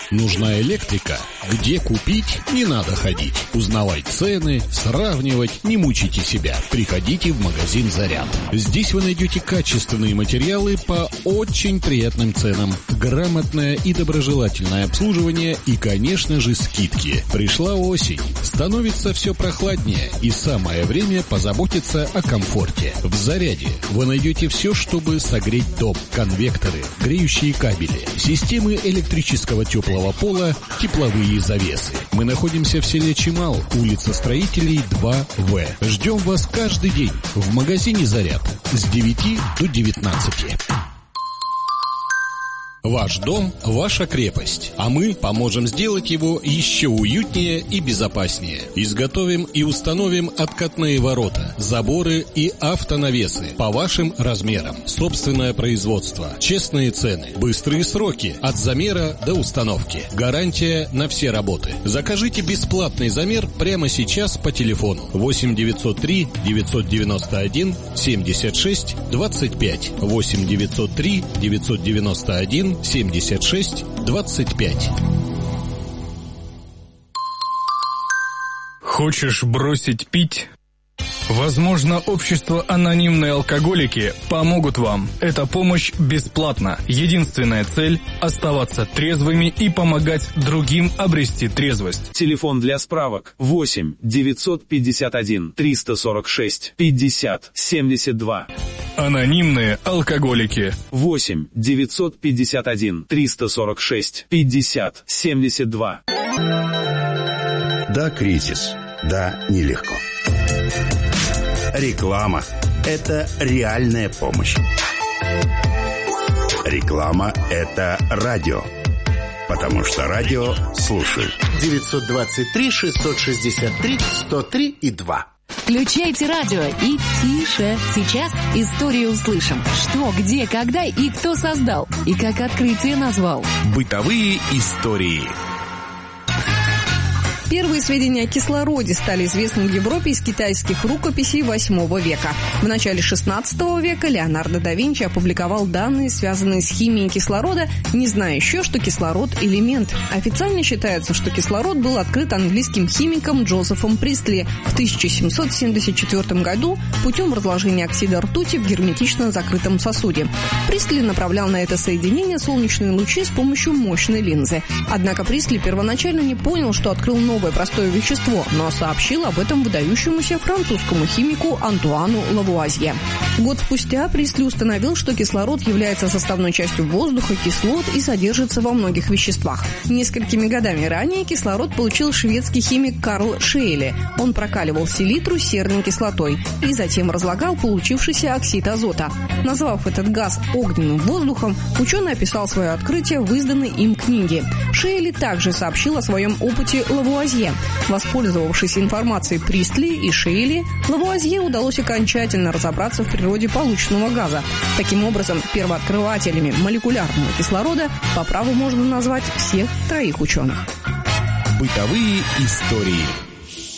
Нужна электрика? Где купить? Не надо ходить. Узнавать цены, сравнивать, не мучайте себя. Приходите в магазин «Заряд». Здесь вы найдете качественные материалы по очень приятным ценам, грамотное и доброжелательное обслуживание и, конечно же, скидки. Пришла осень, становится все прохладнее, и самое время позаботиться о комфорте. В «Заряде» вы найдете все, чтобы согреть дом: конвекторы, греющие кабели, системы электрического теплого пола, тепловые завесы. Мы находимся в селе Чимал, улица Строителей, 2В. Ждем вас каждый день в магазине «Заряд» с 9 до 19. Ваш дом – ваша крепость, а мы поможем сделать его еще уютнее и безопаснее. Изготовим и установим откатные ворота, заборы и автонавесы по вашим размерам. Собственное производство, честные цены, быстрые сроки от замера до установки. Гарантия на все работы. Закажите бесплатный замер прямо сейчас по телефону 8 903 991 76 25 8 903 991 76 25. Хочешь бросить пить? Возможно, общество «Анонимные алкоголики» помогут вам. Эта помощь бесплатна. Единственная цель – оставаться трезвыми и помогать другим обрести трезвость. Телефон для справок 8 951 346 50 72. Анонимные алкоголики. 8 951 346 50 72. Да, кризис. Да, нелегко. Реклама – это реальная помощь. Реклама – это радио. Потому что радио слушают. 923-663-103-2. Включайте радио и тише. Сейчас историю услышим. Что, где, когда и кто создал. И как открытие назвал. Бытовые истории. Первые сведения о кислороде стали известны в Европе из китайских рукописей VIII века. В начале XVI века Леонардо да Винчи опубликовал данные, связанные с химией кислорода, не зная еще, что кислород – элемент. Официально считается, что кислород был открыт английским химиком Джозефом Пристли в 1774 году путем разложения оксида ртути в герметично закрытом сосуде. Пристли направлял на это соединение солнечные лучи с помощью мощной линзы. Однако Пристли первоначально не понял, что открыл новое простое вещество, но сообщил об этом выдающемуся французскому химику Антуану Лавуазье. Год спустя Пристли установил, что кислород является составной частью воздуха, кислот и содержится во многих веществах. Несколькими годами ранее кислород получил шведский химик Карл Шейли. Он прокаливал селитру серной кислотой и затем разлагал получившийся оксид азота. Назвав этот газ огненным воздухом, ученый описал свое открытие в изданной им книге. Шейли также сообщил о своем опыте Лавуазье. Воспользовавшись информацией Пристли и Шейли, Лавуазье удалось окончательно разобраться в природе полученного газа. Таким образом, первооткрывателями молекулярного кислорода по праву можно назвать всех троих ученых. Бытовые истории.